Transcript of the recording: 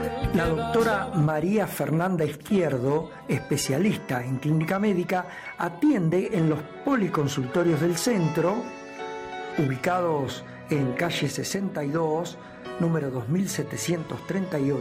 La doctora María Fernanda Izquierdo, especialista en clínica médica, atiende en los policonsultorios del centro, ubicados en calle 62, número 2738,